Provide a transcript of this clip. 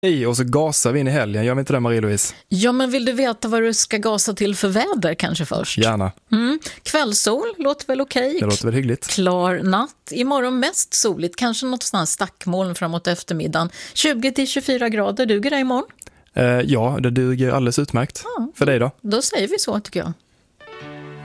Hej, och så gasar vi in i helgen. Gör vi inte det, Marie-Louise? Ja, men vill du veta vad du ska gasa till för väder kanske först? Gärna. Kvällssol, låter väl okej? Det låter väl hyggligt. Klar natt. Imorgon mest soligt, kanske något sånt här stackmoln framåt eftermiddagen. 20-24 grader, duger det imorgon? Ja, det duger alldeles utmärkt. Ja. För dig då? Då säger vi så, tycker jag.